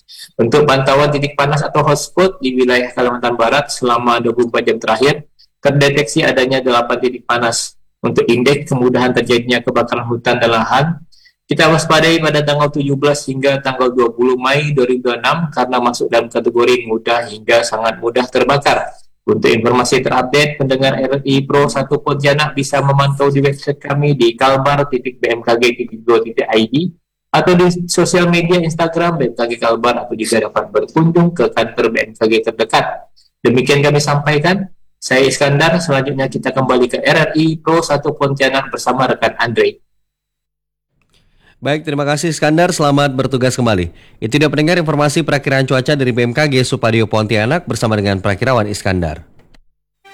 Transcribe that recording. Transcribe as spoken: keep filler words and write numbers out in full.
Untuk pantauan titik panas atau hotspot di wilayah Kalimantan Barat selama dua puluh empat jam terakhir, terdeteksi adanya delapan titik panas. Untuk indeks kemudahan terjadinya kebakaran hutan dan lahan, kita waspadai pada tanggal tujuh belas hingga tanggal dua puluh Mei dua ribu dua puluh enam karena masuk dalam kategori mudah hingga sangat mudah terbakar. Untuk informasi terupdate, pendengar R R I Pro satu Pontianak bisa memantau di website kami di kalbar titik b m k g titik go titik i d atau di sosial media Instagram B M K G Kalbar, atau juga dapat berkunjung ke kantor B M K G terdekat. Demikian kami sampaikan. Saya Iskandar, selanjutnya kita kembali ke R R I Pro satu Pontianak bersama rekan Andre. Baik, terima kasih Iskandar, selamat bertugas kembali. Itu dia pendengar informasi perakiraan cuaca dari B M K G Supadio Pontianak bersama dengan Perakirawan Iskandar.